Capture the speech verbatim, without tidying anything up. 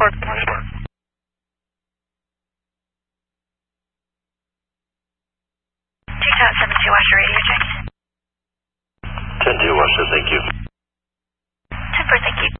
Spark. One Spark. Checked out seven two, watch your radio check. ten two, watch that, thank you. ten four, thank you.